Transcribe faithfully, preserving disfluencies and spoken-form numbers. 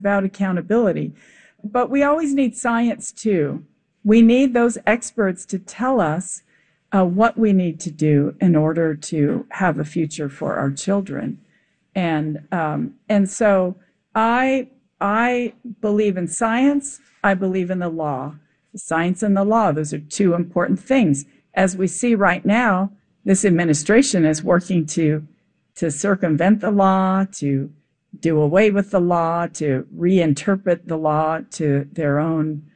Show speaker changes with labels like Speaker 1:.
Speaker 1: about accountability. But we always need science too. We need those experts to tell us uh, what we need to do in order to have a future for our children. And um, and so I I believe in science. I believe in the law. Science and the law, those are two important things. As we see right now, this administration is working to to circumvent the law, to do away with the law, to reinterpret the law to their own